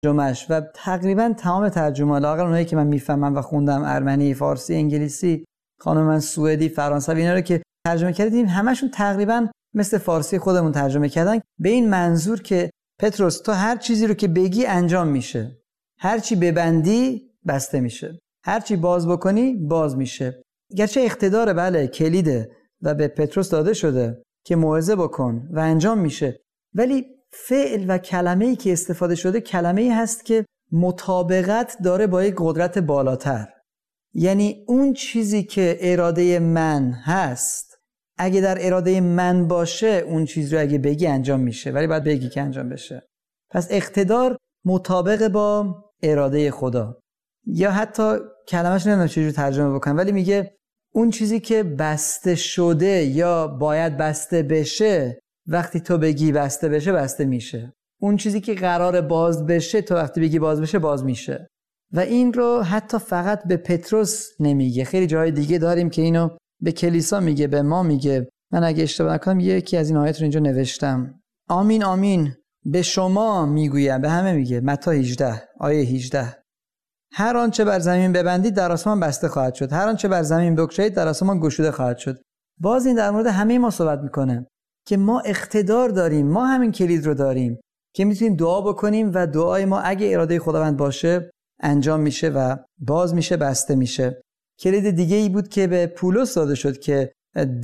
ترجمهش و تقریبا تمام ترجمه لااقل اونایی که من میفهمم و خوندم، ارمنی، فارسی، انگلیسی، خانم من سوئدی، فرانسوی، اینا رو که ترجمه کردیم همشون تقریبا مثل فارسی خودمون ترجمه کردن به این منظور که پتروس تو هر چیزی رو که بگی انجام میشه، هر چی ببندی بسته میشه، هر چی باز بکنی باز میشه. گرچه اقتدار بله کلیده و به پتروس داده شده که موعظه بکن و انجام میشه، ولی فعل و کلمه‌ای که استفاده شده کلمه‌ای هست که مطابقت داره با یک قدرت بالاتر. یعنی اون چیزی که اراده من هست اگه در اراده من باشه اون چیز رو اگه بگی انجام میشه، ولی باید بگی که انجام بشه. پس اقتدار مطابق با اراده خدا. یا حتی کلمه‌اش نمیدونم چجوری ترجمه بکنم، ولی میگه اون چیزی که بسته شده یا باید بسته بشه وقتی تو بگی بسته بشه بسته میشه. اون چیزی که قرار باز بشه تو وقتی بگی باز بشه باز میشه. و این رو حتی فقط به پتروس نمیگه، خیلی جای دیگه داریم که اینو به کلیسا میگه، به ما میگه. من اگه اشتباه نکنم یکی از این آیات رو اینجا نوشتم. آمین آمین به شما میگویم، به همه میگه. متی 18 آیه 18 هر آنچه بر زمین ببندید در آسمان بسته خواهد شد، هر آنچه بر زمین بگشایید در آسمان گشوده خواهد شد. باز این در مورد همه ما صحبت میکنه که ما اقتدار داریم، ما همین کلید رو داریم که میتونیم دعا بکنیم و دعای ما اگه اراده خداوند باشه انجام میشه و باز میشه، بسته میشه. کلید دیگه ای بود که به پولس داده شد که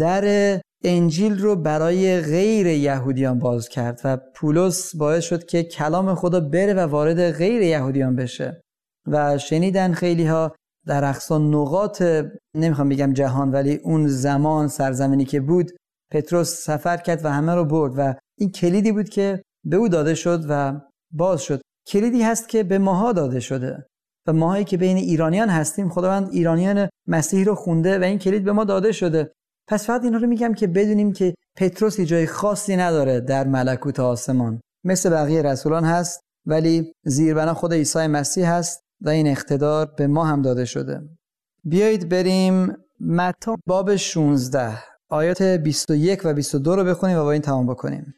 در انجیل رو برای غیر یهودیان باز کرد و پولس باعث شد که کلام خدا بره و وارد غیر یهودیان بشه. و شنیدن خیلی ها در اقصی نقاط، نمیخوام بگم جهان، ولی اون زمان سرزمینی که بود پتروس سفر کرد و همه رو برد و این کلیدی بود که به او داده شد و باز شد. کلیدی هست که به ماها داده شده و ماهایی که بین ایرانیان هستیم خداوند ایرانیان مسیح رو خونده و این کلید به ما داده شده. پس فقط اینا رو میگم که بدونیم که پتروس جای خاصی نداره در ملکوت آسمان، مثل بقیه رسولان هست ولی زیربنا خود عیسی مسیح هست و این اقتدار به ما هم داده شده. بیایید بریم متی باب 16 آیات 21 و 22 رو بخونیم و با این تمام بکنیم.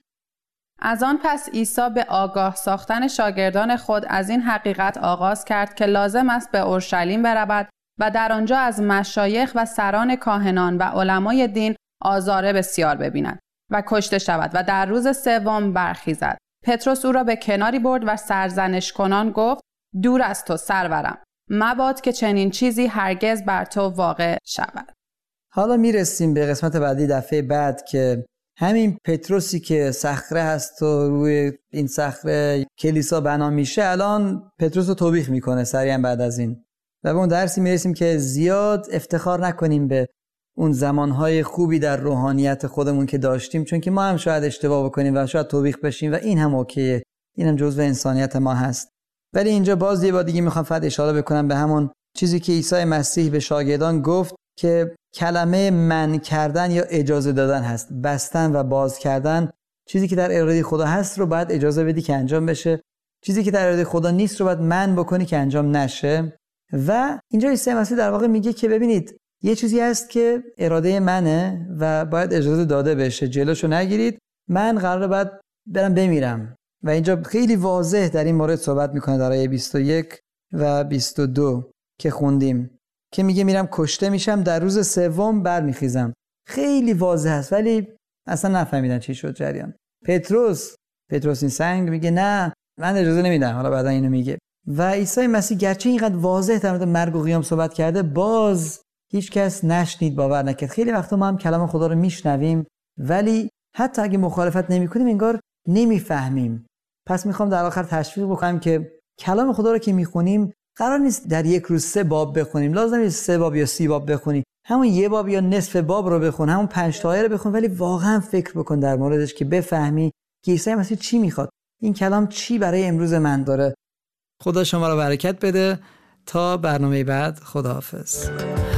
از آن پس عیسی به آگاه ساختن شاگردان خود از این حقیقت آغاز کرد که لازم است به اورشلیم برود و در آنجا از مشایخ و سران کاهنان و علمای دین آزار بسیار ببیند و کشته شود و در روز سوم برخیزد. پتروس او را به کناری برد و سرزنش کنان گفت دور از تو سرورم، مباد که چنین چیزی هرگز بر تو واقع شود. حالا میرسیم به قسمت بعدی دفعه بعد که همین پتروسی که صخره هست و روی این صخره کلیسا بنا میشه الان پتروس رو توبیخ میکنه سریعا بعد از این و به اون درسی میرسیم که زیاد افتخار نکنیم به اون زمانهای خوبی در روحانیت خودمون که داشتیم، چون که ما هم شاید اشتباه بکنیم و شاید توبیخ بشیم و این هم اوکیه، این هم جزو انسانیت ما هست. ولی اینجا باز یه بار دیگه میخوام فقط اشاره بکنم به همون چیزی که عیسی مسیح به شاگردان گفت که کلمه من کردن یا اجازه دادن هست، بستن و باز کردن. چیزی که در اراده خدا هست رو باید اجازه بدی که انجام بشه، چیزی که در اراده خدا نیست رو باید من بکنی که انجام نشه. و اینجا عیسی مسیح در واقع میگه که ببینید یه چیزی هست که اراده منه و باید اجازه داده بشه، جلوشو نگیرید، من قراره باید برم بمیرم. و اینجا خیلی واضح در این مورد صحبت میکنه در آیه 21 و 22 که خوندیم که میگه میرم کشته میشم در روز سوم برمیخیزم. خیلی واضح است ولی اصلا نفهمیدن چی شد جریان. پتروس این سنگ میگه نه من اجازه نمیدم. حالا بعدا اینو میگه. و عیسی مسیح گرچه اینقدر واضح در مورد مرگ و قیام صحبت کرده باز هیچ کس نشنید، باور نکرد. خیلی وقتا ما هم کلام خدا رو میشنویم ولی حتی اگه مخالفت نمیکنیم انگار نمیفهمیم. پس میخوام در آخر تشویق بکنم که کلام خدا رو که میخونیم قرار نیست در یک روز 3 باب بخونیم، لازم نیست 3 باب یا 30 باب بخونی، همون 1 باب یا نصف باب رو بخون، همون 5 تا آیه رو بخون، ولی واقعا فکر بکن در موردش که بفهمی که عیسی مسیح چی میخواد، این کلام چی برای امروز من داره. خدا شما رو برکت بده. تا برنامه بعد، خداحافظ.